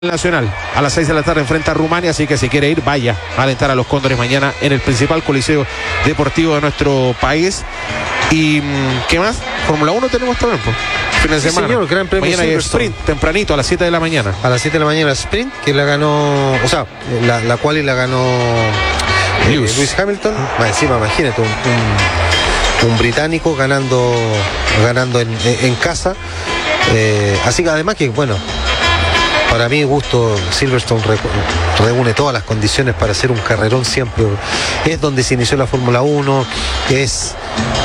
Nacional a las 6 de la tarde enfrenta a Rumania, así que si quiere ir, vaya a alentar a los Cóndores mañana en el principal coliseo deportivo de nuestro país. Y ¿qué más? Fórmula 1 tenemos también, pues. Fin de semana. Señor, Gran Premio mañana hay sprint, tempranito, a las 7 de la mañana. A las 7 de la mañana sprint, que la ganó, o sea, la cual la ganó Lewis Hamilton. Encima, imagínate, un británico ganando en casa. Así que además que, bueno, para mi gusto, Silverstone reúne todas las condiciones para hacer un carrerón siempre. Es donde se inició la Fórmula 1, es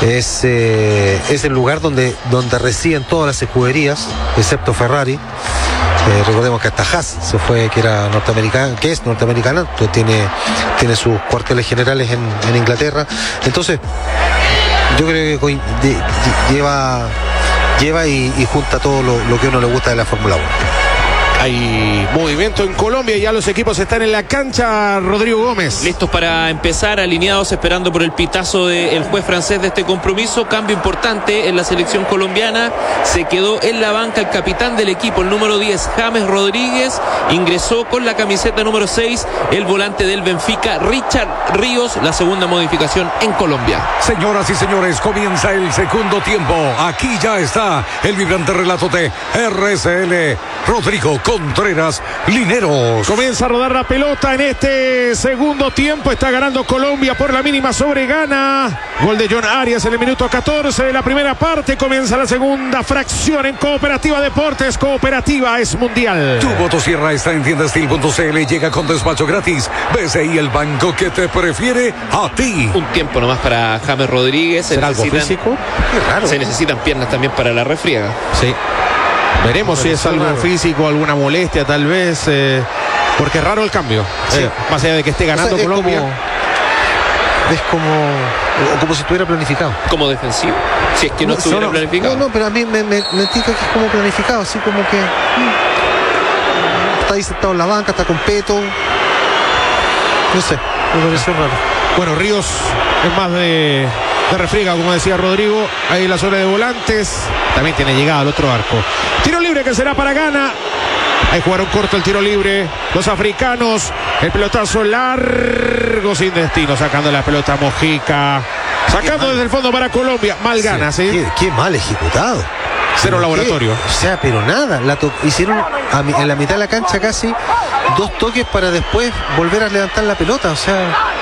el lugar donde residen todas las escuderías, excepto Ferrari. Recordemos que hasta Haas se fue, que es norteamericana, pues tiene sus cuarteles generales en Inglaterra. Entonces, yo creo que lleva y junta todo lo que a uno le gusta de la Fórmula 1. Hay movimiento en Colombia y ya los equipos están en la cancha. Rodrigo Gómez. Listos para empezar, alineados, esperando por el pitazo del juez francés de este compromiso. Cambio importante en la selección colombiana. Se quedó en la banca el capitán del equipo, el número 10, James Rodríguez. Ingresó con la camiseta número 6, el volante del Benfica, Richard Ríos. La segunda modificación en Colombia. Señoras y señores, comienza el segundo tiempo. Aquí ya está el vibrante relato de RCL, Rodrigo Contreras Lineros. Comienza a rodar la pelota en este segundo tiempo. Está ganando Colombia por la mínima sobre Ghana. Gol de John Arias en el minuto 14 de la primera parte. Comienza la segunda fracción en Cooperativa Deportes. Cooperativa es mundial. Tu motosierra está en tiendastil.cl. Llega con despacho gratis. BCI, el banco que te prefiere a ti. Un tiempo nomás para James Rodríguez. ¿Será algo físico? Qué raro. Se necesitan piernas también para la refriega. Sí. Veremos si es algo físico, alguna molestia tal vez, porque es raro el cambio. Sí. Más allá de que esté ganando Colombia. Es como si estuviera planificado. Como defensivo. Si es que no estuviera planificado. No, pero a mí me indica que es como planificado, así como que está ahí sentado en la banca, está con peto. No sé, me pareció raro. Bueno, Ríos es más de refriega, como decía Rodrigo. Ahí la zona de volantes. También tiene llegada al otro arco. Tiro libre que será para Ghana. Ahí jugaron corto el tiro libre los africanos. El pelotazo largo sin destino. Sacando la pelota Mojica. Sacando desde el fondo para Colombia. Mal Ghana, ¿sí? Qué mal ejecutado. Cero laboratorio. O sea, pero nada. Hicieron en la mitad de la cancha casi 2 toques para después volver a levantar la pelota. O sea,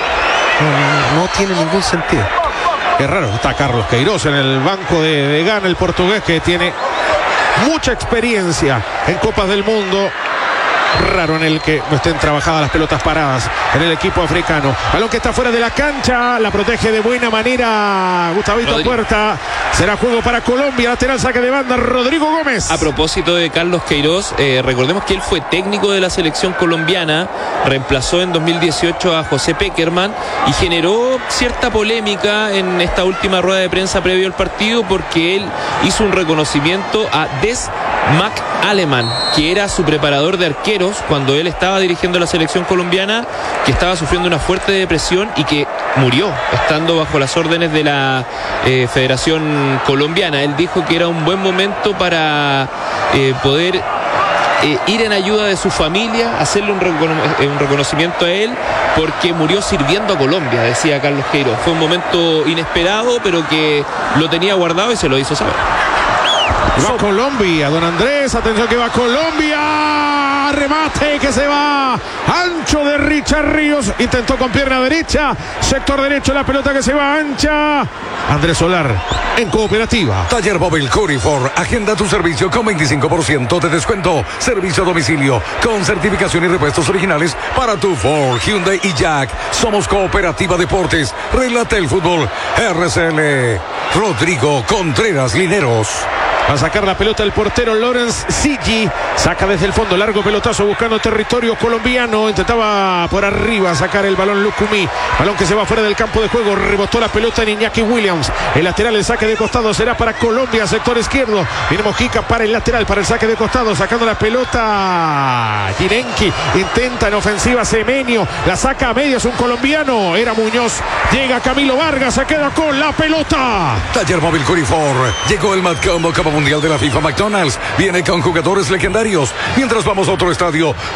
no tiene ningún sentido. Qué raro, está Carlos Queiroz en el banco de Ghana, el portugués que tiene mucha experiencia en Copas del Mundo. Raro en el que no estén trabajadas las pelotas paradas en el equipo africano. Balón que está fuera de la cancha, la protege de buena manera Gustavito Puerta. Será juego para Colombia, lateral saque de banda Rodrigo Gómez. A propósito de Carlos Queiroz, recordemos que él fue técnico de la selección colombiana, reemplazó en 2018 a José Peckerman y generó cierta polémica en esta última rueda de prensa previo al partido porque él hizo un reconocimiento a Des McAleman, que era su preparador de arqueros cuando él estaba dirigiendo la selección colombiana, que estaba sufriendo una fuerte depresión y que murió estando bajo las órdenes de la Federación Colombiana. Él dijo que era un buen momento para poder ir en ayuda de su familia, hacerle un reconocimiento a él porque murió sirviendo a Colombia, decía Carlos Queiroz. Fue un momento inesperado, pero que lo tenía guardado y se lo hizo saber. Va Colombia, don Andrés, atención que va Colombia, remate que se va ancho de Richard Ríos, intentó con pierna derecha, sector derecho la pelota que se va ancha. Andrés Solar en Cooperativa. Taller Móvil Curifor, agenda tu servicio con 25% de descuento, servicio a domicilio con certificación y repuestos originales para tu Ford, Hyundai y Jack. Somos Cooperativa Deportes, relata el fútbol. RCL, Rodrigo Contreras Lineros. Va a sacar la pelota el portero Lawrence Sigi. Saca desde el fondo, largo pelotazo buscando territorio colombiano. Intentaba por arriba sacar el balón Lucumí. Balón que se va fuera del campo de juego. Rebotó la pelota en Iñaki Williams. El lateral, el saque de costado será para Colombia, sector izquierdo. Viene Mojica para el lateral, para el saque de costado. Sacando la pelota Girenki. Intenta en ofensiva Semenio. La saca a medias un colombiano. Era Muñoz. Llega Camilo Vargas. Se queda con la pelota. Taller Móvil Curifor. Llegó el Mad Combo Mundial de la FIFA. McDonald's viene con jugadores legendarios. Mientras vamos a otro estadio